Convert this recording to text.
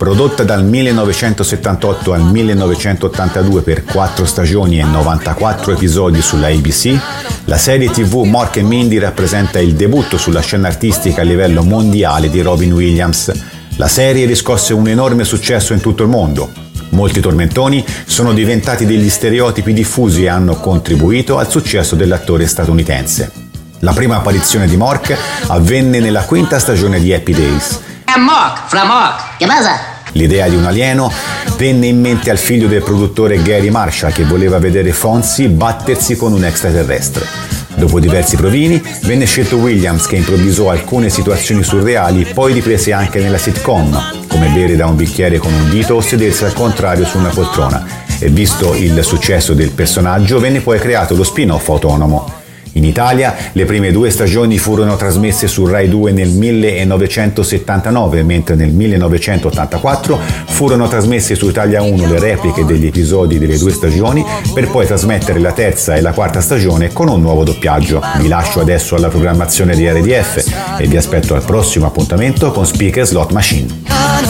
Prodotta dal 1978 al 1982 per 4 stagioni e 94 episodi sulla ABC, la serie TV Mork e Mindy rappresenta il debutto sulla scena artistica a livello mondiale di Robin Williams. La serie riscosse un enorme successo in tutto il mondo. Molti tormentoni sono diventati degli stereotipi diffusi e hanno contribuito al successo dell'attore statunitense. La prima apparizione di Mork avvenne nella 5ª stagione di Happy Days. Mork, fra Mork, che cosa? L'idea di un alieno venne in mente al figlio del produttore Gary Marshall, che voleva vedere Fonzie battersi con un extraterrestre. Dopo diversi provini venne scelto Williams, che improvvisò alcune situazioni surreali, poi riprese anche nella sitcom, come bere da un bicchiere con un dito o sedersi al contrario su una poltrona, e visto il successo del personaggio venne poi creato lo spin-off autonomo. In Italia le prime 2 stagioni furono trasmesse su Rai 2 nel 1979, mentre nel 1984 furono trasmesse su Italia 1 le repliche degli episodi delle 2 stagioni, per poi trasmettere la 3ª e la 4ª stagione con un nuovo doppiaggio. Vi lascio adesso alla programmazione di RDF e vi aspetto al prossimo appuntamento con Speaker Slot Machine.